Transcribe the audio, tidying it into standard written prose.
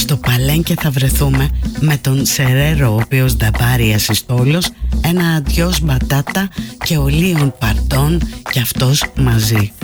Στο Παλένκε θα βρεθούμε με τον Σερέρο, ο οποίος θα πάρει ασυστόλος ένα αντιός μπατάτα και ολίων παρτών, και αυτός μαζί.